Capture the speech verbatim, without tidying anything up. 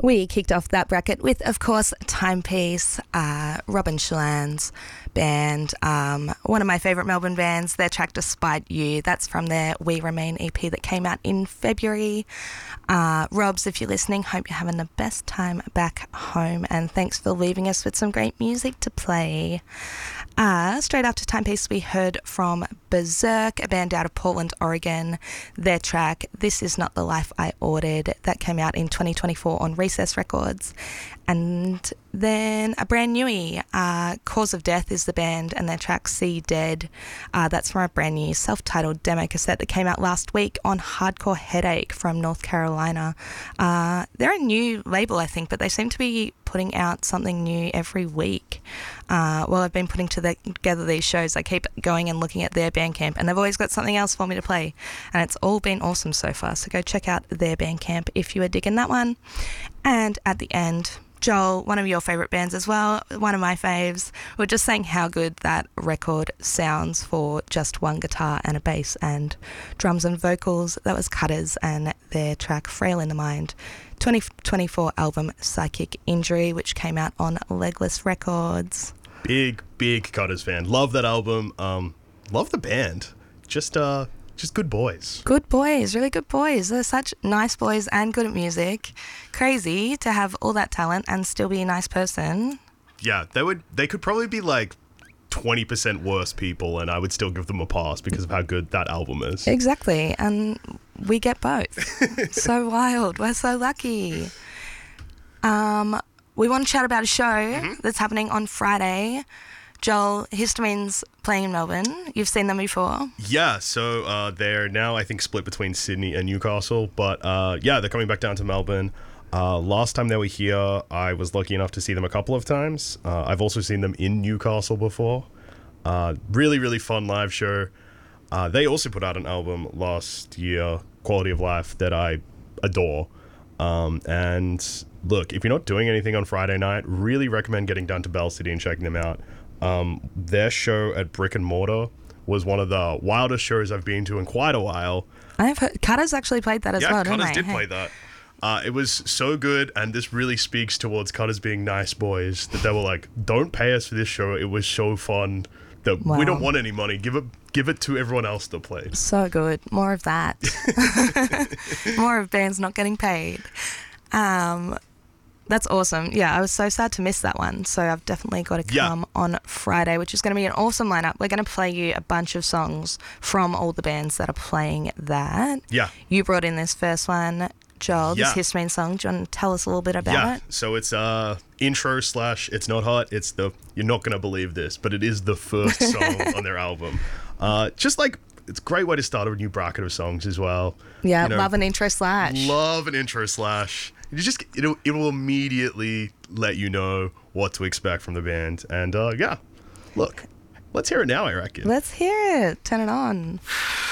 We kicked off that bracket with, of course, Timepiece, uh, Robin Shallan's band, um, one of my favourite Melbourne bands, their track Despite You. That's from their We Remain E P that came out in February. Uh, Robs, if you're listening, hope you're having the best time back home, and thanks for leaving us with some great music to play. Uh, straight after Timepiece, we heard from Berserk, a band out of Portland, Oregon. Their track, This Is Not the Life I Ordered, that came out in twenty twenty-four on Recess Records. And then a brand newie, uh, Cause of Death is the band, and their track See Dead. Uh, that's from a brand new self-titled demo cassette that came out last week on Hardcore Headache from North Carolina. Uh, they're a new label, I think, but they seem to be putting out something new every week. Uh, well, I've been putting to the, together these shows. I keep going and looking at their Bandcamp, and they've always got something else for me to play, and it's all been awesome so far. So go check out their Bandcamp if you are digging that one. And at the end, Joel, one of your favourite bands as well, one of my faves, we're just saying how good that record sounds for just one guitar and a bass and drums and vocals. That was Cutters and their track Frail in the Mind, twenty twenty-four album Psychic Injury, which came out on Legless Records. Big, big Cutters fan. Love that album. Um, love the band. Just, uh... Just good boys. Good boys, really good boys. They're such nice boys and good at music. Crazy to have all that talent and still be a nice person. Yeah, they would. They could probably be like twenty percent worse people, and I would still give them a pass because of how good that album is. Exactly, and we get both. So wild. We're so lucky. Um, we want to chat about a show mm-hmm. that's happening on Friday. Joel, Histamine's playing in Melbourne. You've seen them before. Yeah, so uh, they're now, I think, split between Sydney and Newcastle. But uh, yeah, they're coming back down to Melbourne. Uh, last time they were here, I was lucky enough to see them a couple of times. Uh, I've also seen them in Newcastle before. Uh, really, really fun live show. Uh, they also put out an album last year, Quality of Life, that I adore. Um, and look, if you're not doing anything on Friday night, really recommend getting down to Bell City and checking them out. Um, their show at Brick and Mortar was one of the wildest shows I've been to in quite a while. I've heard Cutters actually played that as yeah, well, Cutters didn't they? did play that. Uh, it was so good, and this really speaks towards Cutters being nice boys, that they were like, don't pay us for this show. It was so fun that wow. we don't want any money. Give it give it to everyone else that played. So good. More of that. More of bands not getting paid. Um... That's awesome. Yeah, I was so sad to miss that one. So I've definitely got to come yeah. on Friday, which is going to be an awesome lineup. We're going to play you a bunch of songs from all the bands that are playing that. Yeah. You brought in this first one, Joel, yeah. this Histamine song. Do you want to tell us a little bit about yeah. it? So it's uh intro slash It's Not Hot. It's the, you're not going to believe this, but it is the first song on their album. Uh, just like, it's a great way to start a new bracket of songs as well. Yeah, you know, love an intro slash. Love an intro slash. You just it'll, it will immediately let you know what to expect from the band. And uh, yeah, look, let's hear it now, I reckon. Let's hear it. Turn it on.